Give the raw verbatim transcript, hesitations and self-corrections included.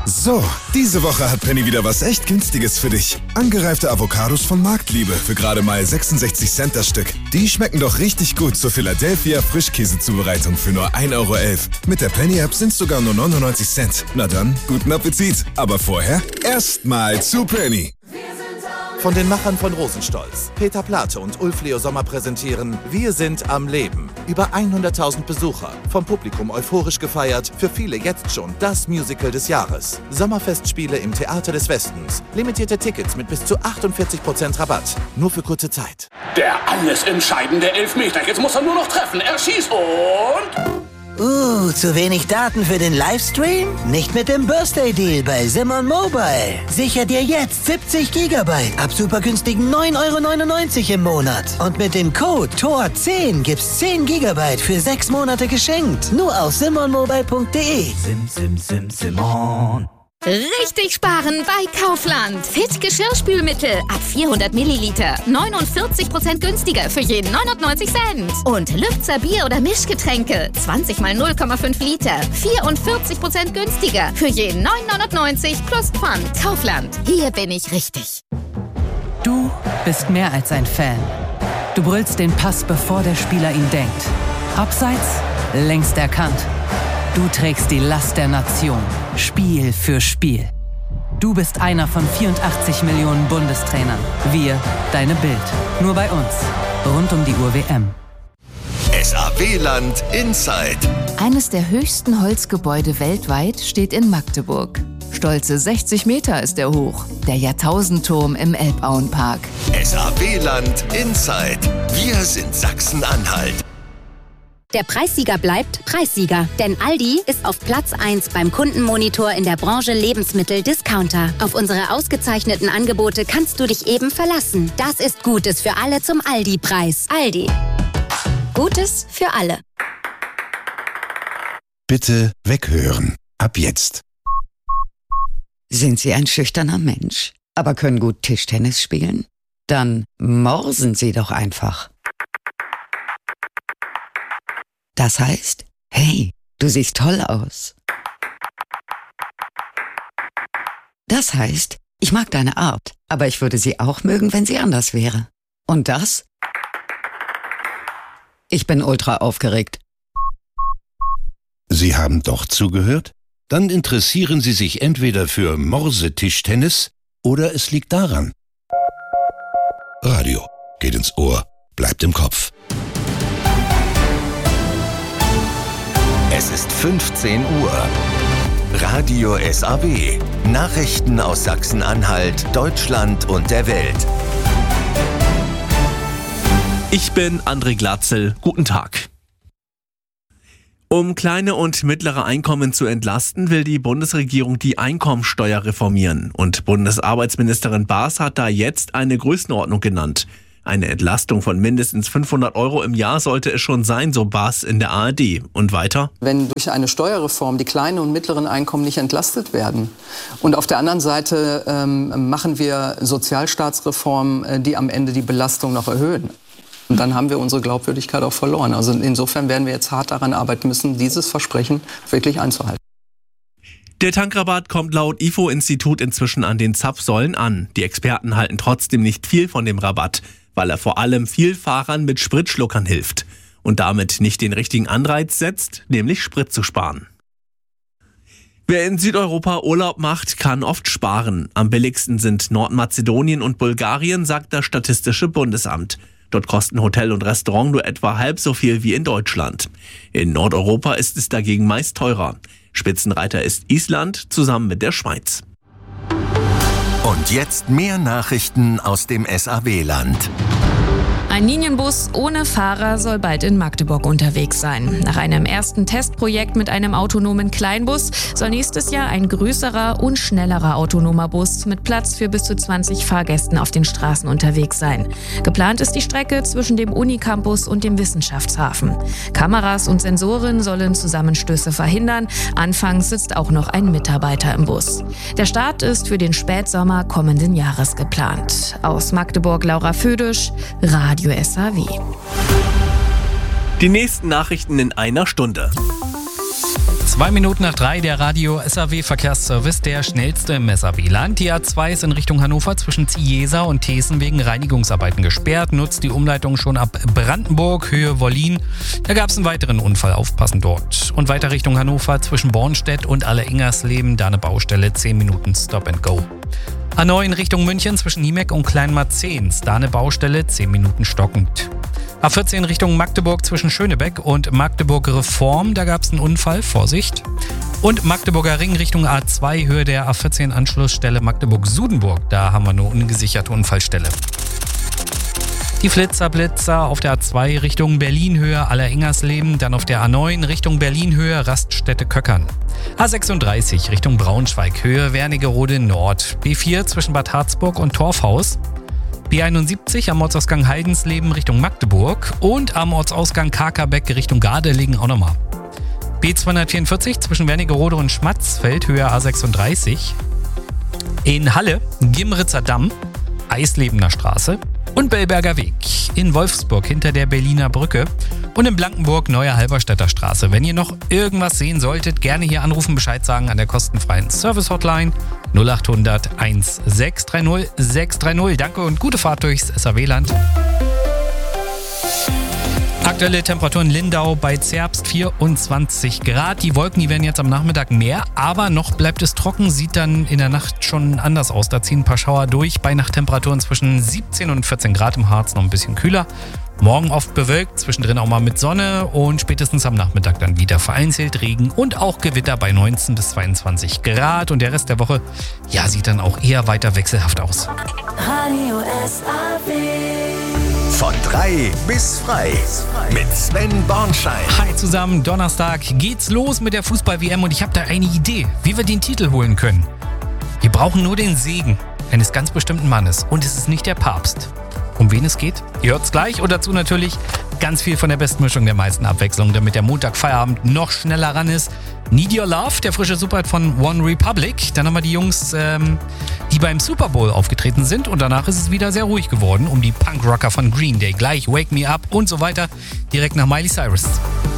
So, diese Woche hat Penny wieder was echt Günstiges für dich. Angereifte Avocados von Marktliebe für gerade mal sechsundsechzig Cent das Stück. Die schmecken doch richtig gut zur Philadelphia Frischkäsezubereitung für nur ein Euro elf. Mit der Penny-App sind es sogar nur neunundneunzig Cent. Na dann, guten Appetit. Aber vorher erstmal zu Penny. Von den Machern von Rosenstolz, Peter Plate und Ulf Leo Sommer präsentieren Wir sind am Leben. Über hunderttausend Besucher, vom Publikum euphorisch gefeiert, für viele jetzt schon das Musical des Jahres. Sommerfestspiele im Theater des Westens. Limitierte Tickets mit bis zu achtundvierzig Prozent Rabatt. Nur für kurze Zeit. Der alles entscheidende Elfmeter. Jetzt muss er nur noch treffen. Er schießt und... Uh, zu wenig Daten für den Livestream? Nicht mit dem Birthday Deal bei Simon Mobile. Sicher dir jetzt siebzig Gigabyte ab super günstigen neun Euro neunundneunzig im Monat. Und mit dem Code T O R zehn gibt's zehn Gigabyte für sechs Monate geschenkt. Nur auf simon mobile punkt de. Sim, sim, sim, Simon. Richtig sparen bei Kaufland. Fit Geschirrspülmittel ab vierhundert Milliliter. neunundvierzig Prozent günstiger für jeden neunundneunzig Cent. Und Lübzer Bier- oder Mischgetränke. zwanzig mal null Komma fünf Liter. vierundvierzig Prozent günstiger für jeden neun neunundneunzig plus Pfand. Kaufland. Hier bin ich richtig. Du bist mehr als ein Fan. Du brüllst den Pass, bevor der Spieler ihn denkt. Abseits, längst erkannt. Du trägst die Last der Nation, Spiel für Spiel. Du bist einer von vierundachtzig Millionen Bundestrainern. Wir, deine Bild. Nur bei uns. Rund um die Uhr W M. S A W-Land Inside. Eines der höchsten Holzgebäude weltweit steht in Magdeburg. Stolze sechzig Meter ist er hoch. Der Jahrtausendturm im Elbauenpark. S A W-Land Inside. Wir sind Sachsen-Anhalt. Der Preissieger bleibt Preissieger, denn Aldi ist auf Platz eins beim Kundenmonitor in der Branche Lebensmittel-Discounter. Auf unsere ausgezeichneten Angebote kannst du dich eben verlassen. Das ist Gutes für alle zum Aldi-Preis. Aldi. Gutes für alle. Bitte weghören. Ab jetzt. Sind Sie ein schüchterner Mensch, aber können gut Tischtennis spielen? Dann morsen Sie doch einfach. Das heißt, hey, du siehst toll aus. Das heißt, ich mag deine Art, aber ich würde sie auch mögen, wenn sie anders wäre. Und das? Ich bin ultra aufgeregt. Sie haben doch zugehört? Dann interessieren Sie sich entweder für Morsetischtennis oder es liegt daran. Radio geht ins Ohr, bleibt im Kopf. Es ist fünfzehn Uhr. Radio S A W. Nachrichten aus Sachsen-Anhalt, Deutschland und der Welt. Ich bin André Glatzel. Guten Tag. Um kleine und mittlere Einkommen zu entlasten, will die Bundesregierung die Einkommensteuer reformieren. Und Bundesarbeitsministerin Baas hat da jetzt eine Größenordnung genannt. Eine Entlastung von mindestens fünfhundert Euro im Jahr sollte es schon sein, so Baas in der A R D. Und weiter? Wenn durch eine Steuerreform die kleinen und mittleren Einkommen nicht entlastet werden und auf der anderen Seite ähm, machen wir Sozialstaatsreformen, die am Ende die Belastung noch erhöhen. Und dann haben wir unsere Glaubwürdigkeit auch verloren. Also insofern werden wir jetzt hart daran arbeiten müssen, dieses Versprechen wirklich einzuhalten. Der Tankrabatt kommt laut I F O-Institut inzwischen an den Zapfsäulen an. Die Experten halten trotzdem nicht viel von dem Rabatt, weil er vor allem Vielfahrern mit Spritschluckern hilft und damit nicht den richtigen Anreiz setzt, nämlich Sprit zu sparen. Wer in Südeuropa Urlaub macht, kann oft sparen. Am billigsten sind Nordmazedonien und Bulgarien, sagt das Statistische Bundesamt. Dort kosten Hotel und Restaurant nur etwa halb so viel wie in Deutschland. In Nordeuropa ist es dagegen meist teurer. Spitzenreiter ist Island zusammen mit der Schweiz. Und jetzt mehr Nachrichten aus dem S A W-Land. Ein Linienbus ohne Fahrer soll bald in Magdeburg unterwegs sein. Nach einem ersten Testprojekt mit einem autonomen Kleinbus soll nächstes Jahr ein größerer und schnellerer autonomer Bus mit Platz für bis zu zwanzig Fahrgästen auf den Straßen unterwegs sein. Geplant ist die Strecke zwischen dem Unicampus und dem Wissenschaftshafen. Kameras und Sensoren sollen Zusammenstöße verhindern. Anfangs sitzt auch noch ein Mitarbeiter im Bus. Der Start ist für den Spätsommer kommenden Jahres geplant. Aus Magdeburg Laura Födisch, Radio S A W. Die nächsten Nachrichten in einer Stunde. Zwei Minuten nach drei, der Radio S A W Verkehrsservice, der schnellste im S A W-Land. Die A zwei ist in Richtung Hannover zwischen Ziesa und Thesen wegen Reinigungsarbeiten gesperrt. Nutzt die Umleitung schon ab Brandenburg, Höhe Wollin. Da gab es einen weiteren Unfall, aufpassen dort. Und weiter Richtung Hannover zwischen Bornstedt und Alleingersleben, da eine Baustelle, zehn Minuten Stop and Go. A neun Richtung München zwischen Niemeck und Kleinmarzens, da eine Baustelle, zehn Minuten stockend. A vierzehn Richtung Magdeburg zwischen Schönebeck und Magdeburg Reform, da gab es einen Unfall, Vorsicht. Und Magdeburger Ring Richtung A zwei, Höhe der A vierzehn Anschlussstelle Magdeburg-Sudenburg, da haben wir eine ungesicherte Unfallstelle. Die Flitzer-Blitzer auf der A zwei Richtung Berlin-Höhe Alleringersleben, dann auf der A neun Richtung Berlin-Höhe Raststätte-Köckern. A sechsunddreißig Richtung Braunschweig, Höhe Wernigerode Nord. B vier zwischen Bad Harzburg und Torfhaus. B einundsiebzig am Ortsausgang Heidensleben Richtung Magdeburg und am Ortsausgang Karkabeck Richtung Gardelegen auch nochmal. B zweihundertvierundvierzig zwischen Wernigerode und Schmatzfeld, Höhe A sechsunddreißig. In Halle Gimritzer Damm, Eislebener Straße und Bellberger Weg. In Wolfsburg hinter der Berliner Brücke und in Blankenburg Neue Halberstädter Straße. Wenn ihr noch irgendwas sehen solltet, gerne hier anrufen, Bescheid sagen an der kostenfreien Service-Hotline null acht hundert sechshundertsechs dreißig sechshundertdreißig. Danke und gute Fahrt durchs S A W-Land. Aktuelle Temperatur in Lindau bei Zerbst vierundzwanzig Grad. Die Wolken, die werden jetzt am Nachmittag mehr, aber noch bleibt es trocken, sieht dann in der Nacht schon anders aus. Da ziehen ein paar Schauer durch, bei Nachttemperaturen zwischen siebzehn und vierzehn Grad, im Harz noch ein bisschen kühler. Morgen oft bewölkt, zwischendrin auch mal mit Sonne und spätestens am Nachmittag dann wieder vereinzelt Regen und auch Gewitter bei neunzehn bis zweiundzwanzig Grad. Und der Rest der Woche, ja, sieht dann auch eher weiter wechselhaft aus. Radio S A W. Von drei bis frei mit Sven Bornschein. Hi zusammen, Donnerstag geht's los mit der Fußball-W M und ich habe da eine Idee, wie wir den Titel holen können. Wir brauchen nur den Segen eines ganz bestimmten Mannes und es ist nicht der Papst. Um wen es geht? Ihr hört's gleich und dazu natürlich ganz viel von der Bestmischung der meisten Abwechslung, damit der Montagfeierabend noch schneller ran ist. Need Your Love, der frische Superhit von One Republic. Dann haben wir die Jungs, ähm, die beim Super Bowl aufgetreten sind und danach ist es wieder sehr ruhig geworden um die Punkrocker von Green Day. Gleich Wake Me Up und so weiter, direkt nach Miley Cyrus.